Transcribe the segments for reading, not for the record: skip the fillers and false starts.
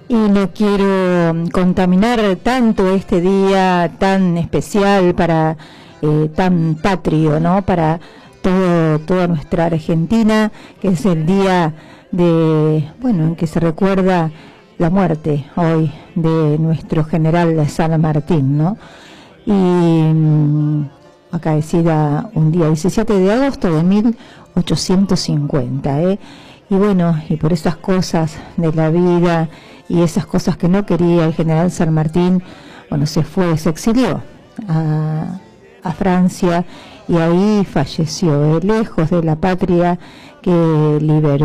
Y no quiero contaminar tanto este día tan especial para tan patrio, ¿no? Para toda nuestra Argentina, que es el día en que se recuerda la muerte hoy de nuestro general San Martín, ¿no? Y acaecida un día 17 de agosto de 1850, y bueno, y por esas cosas de la vida y esas cosas que no quería el general San Martín, bueno, se exilió a Francia, y ahí falleció, lejos de la patria que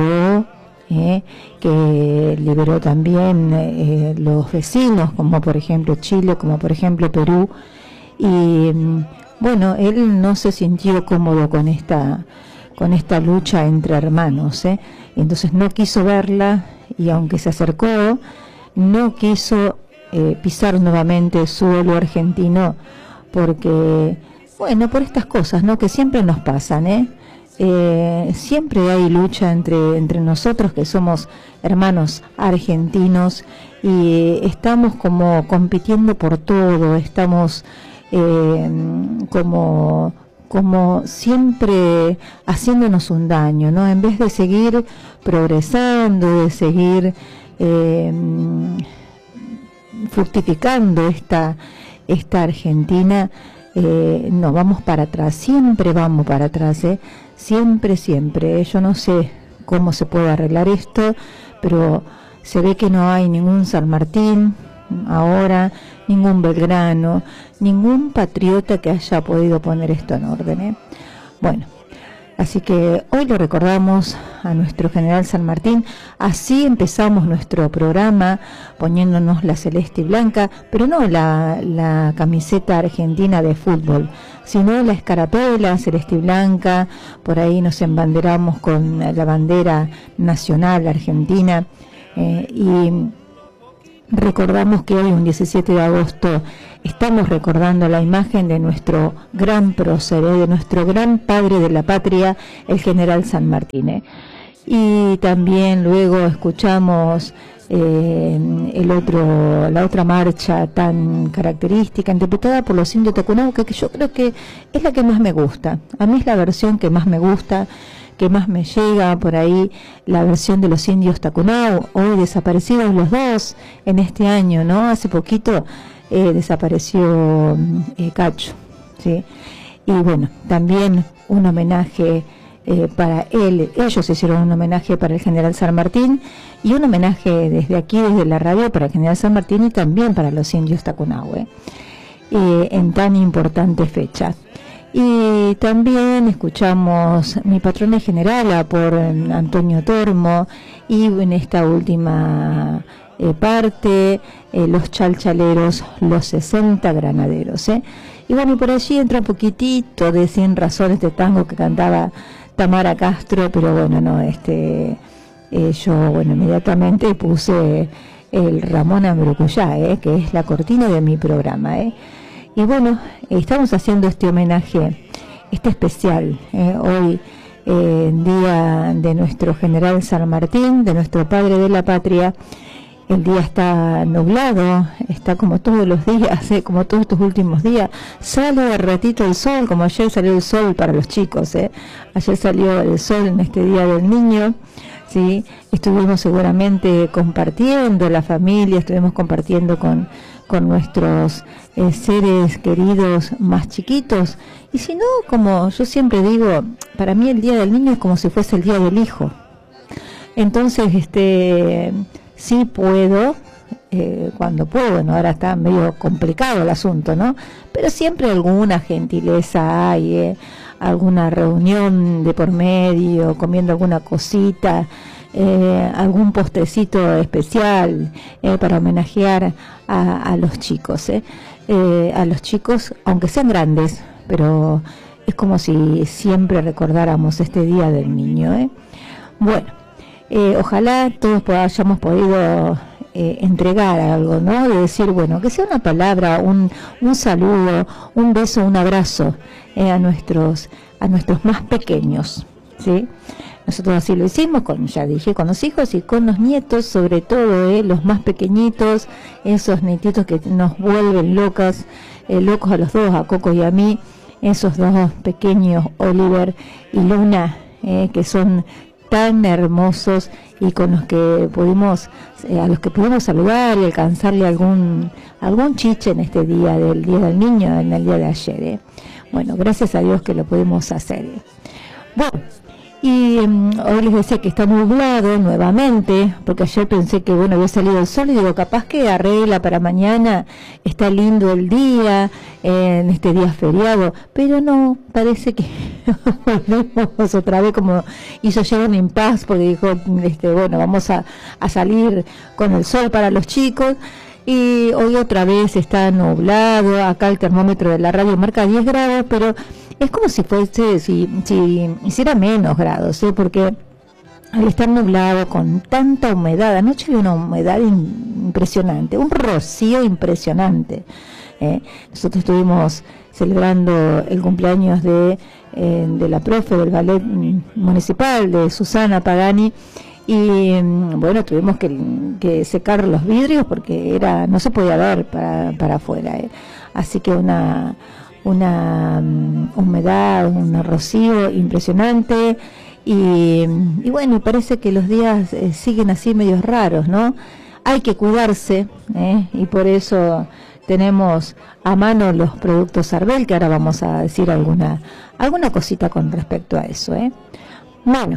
liberó también los vecinos, como por ejemplo Chile, como por ejemplo Perú. Y bueno, él no se sintió cómodo con esta lucha entre hermanos, entonces no quiso verla, y aunque se acercó, no quiso pisar nuevamente suelo argentino, porque, bueno, por estas cosas, ¿no?, que siempre nos pasan, siempre hay lucha entre nosotros, que somos hermanos argentinos, y estamos como compitiendo por todo, estamos como siempre haciéndonos un daño, ¿no? En vez de seguir progresando, de seguir fructificando esta Argentina, no, vamos para atrás, siempre vamos para atrás, siempre. Yo no sé cómo se puede arreglar esto, pero se ve que no hay ningún San Martín ahora, ningún Belgrano, ningún patriota que haya podido poner esto en orden, Bueno, así que hoy lo recordamos a nuestro general San Martín. Así empezamos nuestro programa, poniéndonos la celeste y blanca, pero no la camiseta argentina de fútbol, sino la escarapela celeste y blanca. Por ahí nos embanderamos con la bandera nacional argentina, y recordamos que hoy, un 17 de agosto, estamos recordando la imagen de nuestro gran prócer, de nuestro gran padre de la patria, el general San Martín. Y también luego escuchamos la otra marcha tan característica, interpretada por los indios Tacuanauque, que yo creo que es la que más me gusta. A mí es la versión que más me gusta, que más me llega. Por ahí la versión de los indios Tacunau, hoy desaparecidos los dos en este año, ¿no? Hace poquito desapareció Cacho, ¿sí? Y bueno, también un homenaje para él. Ellos hicieron un homenaje para el general San Martín, y un homenaje desde aquí, desde la radio, para el general San Martín, y también para los indios Tacunau, en tan importante fecha. Y también escuchamos Mi Patrona Generala por Antonio Tormo, y en esta última parte Los Chalchaleros, los 60 granaderos, y bueno, y por allí entra un poquitito de 100 razones de tango que cantaba Tamara Castro, pero bueno, no, yo, bueno, inmediatamente puse el Ramón Ambrucuyá, que es la cortina de mi programa, y bueno, estamos haciendo este homenaje, especial, hoy, día de nuestro general San Martín, de nuestro padre de la patria. El día está nublado, está como todos los días, como todos estos últimos días. Sale de ratito el sol, como ayer salió el sol para los chicos, Ayer salió el sol en este Día del Niño, ¿sí? Estuvimos seguramente compartiendo, la familia, estuvimos compartiendo con nuestros seres queridos más chiquitos. Y si no, como yo siempre digo, para mí el Día del Niño es como si fuese el Día del Hijo. Entonces, sí puedo, cuando puedo. Bueno, ahora está medio complicado el asunto, ¿no? Pero siempre alguna gentileza hay, alguna reunión de por medio, comiendo alguna cosita, algún postrecito especial, para homenajear a los chicos, a los chicos, aunque sean grandes, pero es como si siempre recordáramos este Día del Niño, Bueno, ojalá todos hayamos podido entregar algo, ¿no? De decir, bueno, que sea una palabra, un saludo, un beso, un abrazo, a nuestros más pequeños, ¿sí? nosotros así lo hicimos, ya dije, con los hijos y con los nietos, sobre todo, los más pequeñitos, esos nietitos que nos vuelven locos a los dos, a Coco y a mí, esos dos pequeños, Oliver y Luna, que son tan hermosos y con los que a los que pudimos saludar y alcanzarle algún chiche en este día del Niño, en el día de ayer. Bueno, gracias a Dios que lo pudimos hacer. Bueno, y hoy les decía que está nublado nuevamente, porque ayer pensé que había salido el sol y digo, capaz que arregla para mañana, está lindo el día, en este día feriado, pero no, parece que volvemos otra vez, como hizo Jeremy Paz, porque dijo, vamos a salir con el sol para los chicos. Y hoy otra vez está nublado, acá el termómetro de la radio marca 10 grados, pero es como si hiciera menos grados, porque al estar nublado con tanta humedad, anoche había una humedad impresionante, un rocío impresionante. Nosotros estuvimos celebrando el cumpleaños de la profe del ballet municipal, de Susana Pagani, y tuvimos que secar los vidrios porque no se podía ver para afuera, así que una humedad, un rocío impresionante, y parece que los días siguen así medios raros, ¿no? Hay que cuidarse, y por eso tenemos a mano los productos Arbel, que ahora vamos a decir alguna cosita con respecto a eso, Bueno,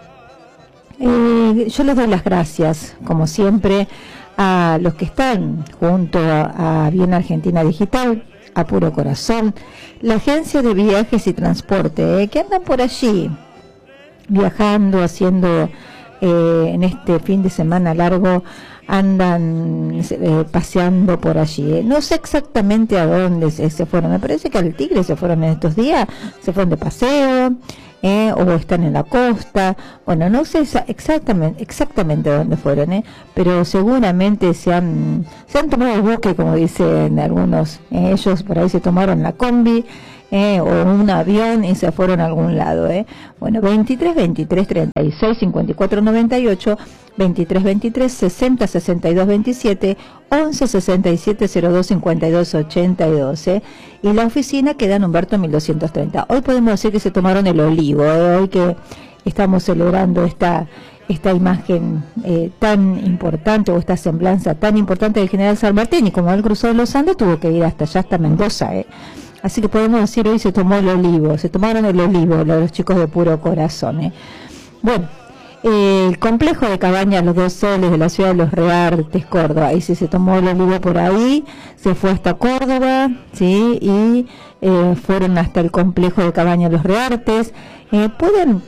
yo les doy las gracias, como siempre, a los que están junto a Bien Argentina Digital, a Puro Corazón, la agencia de viajes y transporte, que andan por allí viajando, haciendo en este fin de semana largo, andan paseando por allí. No sé exactamente a dónde se fueron, me parece que al Tigre se fueron en estos días, se fueron de paseo, o están en la costa, no sé exactamente dónde fueron, pero seguramente se han tomado el buque, como dicen algunos, ellos por ahí se tomaron la combi, o un avión y se fueron a algún lado, 23 23 36 54 98, 23 23 60 62 27, 11 67 02 52 82, y la oficina queda en Humberto 1230. Hoy podemos decir que se tomaron el olivo, hoy que estamos celebrando esta imagen tan importante, o esta semblanza tan importante del general San Martín, y como él cruzó los Andes tuvo que ir hasta Mendoza, Así que podemos decir hoy se tomaron el olivo los chicos de Puro Corazón. Bueno, el complejo de cabañas Los Dos Soles de la ciudad de Los Reartes, Córdoba, ahí sí se tomó el olivo por ahí, se fue hasta Córdoba, ¿sí? Y fueron hasta el complejo de cabañas Los Reartes. Pueden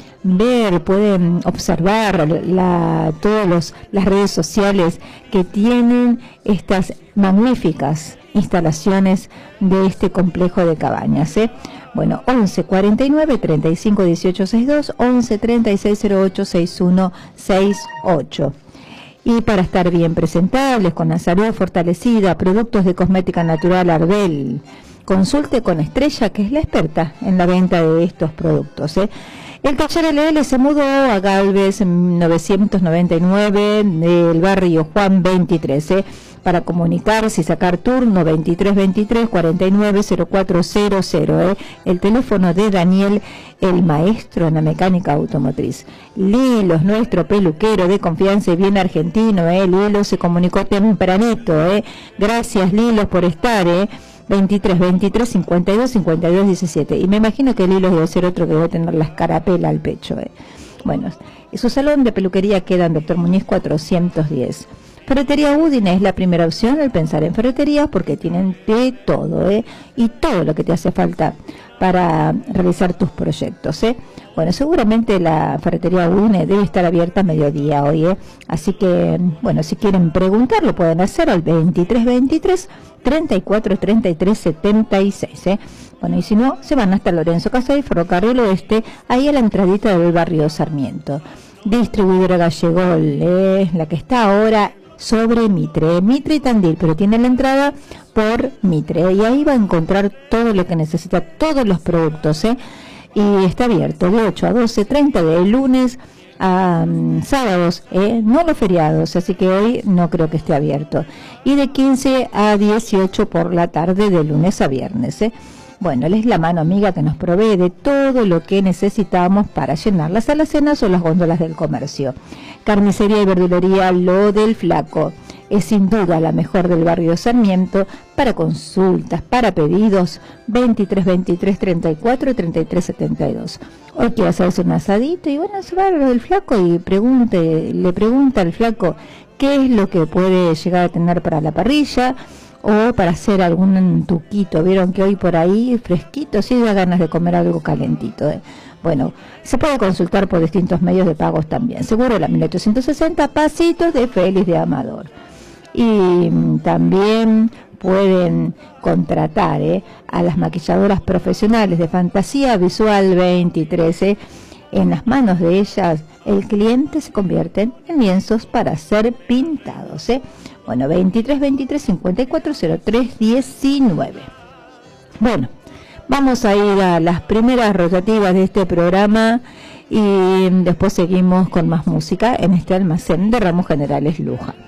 observar todas las redes sociales que tienen estas magníficas instalaciones de este complejo de cabañas. 11 49 35 18 62, 11 36 08 61 68. Y para estar bien presentables, con la salud fortalecida, productos de cosmética natural Arbel. Consulte con Estrella, que es la experta en la venta de estos productos. El taller LL se mudó a Galvez 999 del barrio Juan 23. Para comunicarse y sacar turno 23 23 49 0400. El teléfono de Daniel, el maestro en la mecánica automotriz. Lilos, nuestro peluquero de confianza y bien argentino. Lilo se comunicó tempranito. Gracias, Lilos, por estar. 23 23 52 52 17. Y me imagino que Lilos debe ser otro que debe tener la escarapela al pecho. Bueno, su salón de peluquería queda en Dr. Muñiz 410. Ferretería Udine es la primera opción al pensar en ferreterías, porque tienen de todo, y todo lo que te hace falta para realizar tus proyectos. Bueno, seguramente la ferretería Udine debe estar abierta a mediodía hoy, así que, si quieren preguntar, lo pueden hacer al 23 23 34 33 76. Y si no, se van hasta Lorenzo Casay, Ferrocarril Oeste, ahí a la entradita del barrio Sarmiento. Distribuidora Gallegol, la que está ahora sobre Mitre y Tandil, pero tiene la entrada por Mitre, y ahí va a encontrar todo lo que necesita, todos los productos, y está abierto de 8 a 12:30 de lunes a sábados, no los feriados, así que hoy no creo que esté abierto, y de 15 a 18 por la tarde de lunes a viernes. Bueno, él es la mano amiga que nos provee de todo lo que necesitamos para llenar las alacenas o las góndolas del comercio. Carnicería y verdulería Lo del Flaco es sin duda la mejor del barrio Sarmiento. Para consultas, para pedidos, 23 23 34 33 72. Hoy quiere hacerse un asadito y bueno, se va a Lo del Flaco y le pregunta al Flaco qué es lo que puede llegar a tener para la parrilla o para hacer algún tuquito. Vieron que hoy por ahí fresquito, sí da ganas de comer algo calentito. Bueno, se puede consultar por distintos medios de pagos también. Seguro la 1860, Pasitos de Félix de Amador. Y también pueden contratar a las maquilladoras profesionales de Fantasía Visual 23. En las manos de ellas, el cliente se convierte en lienzos para ser pintados. Bueno, 23 23 54 03 19. Bueno, vamos a ir a las primeras rotativas de este programa y después seguimos con más música en este almacén de Ramos Generales Luján.